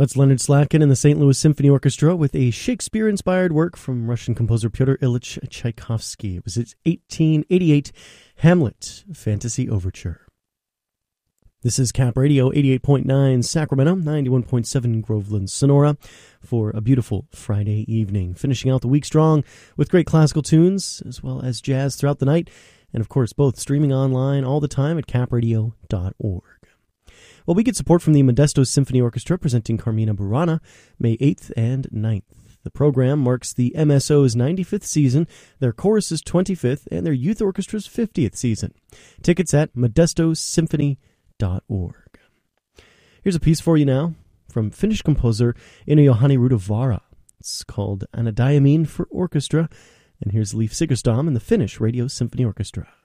That's Leonard Slatkin and the St. Louis Symphony Orchestra with a Shakespeare-inspired work from Russian composer Pyotr Ilyich Tchaikovsky. It was his 1888 Hamlet Fantasy Overture. This is Cap Radio 88.9 Sacramento, 91.7 Groveland, Sonora, for a beautiful Friday evening. Finishing out the week strong with great classical tunes as well as jazz throughout the night, and of course both streaming online all the time at capradio.org. Well, we get support from the Modesto Symphony Orchestra presenting Carmina Burana May 8th and 9th. The program marks the MSO's 95th season, their chorus's 25th, and their youth orchestra's 50th season. Tickets at modestosymphony.org. Here's a piece for you now from Finnish composer Ino Johanni Rudavara. It's called Anadiamine for Orchestra, and here's Leif Sigerstam and the Finnish Radio Symphony Orchestra.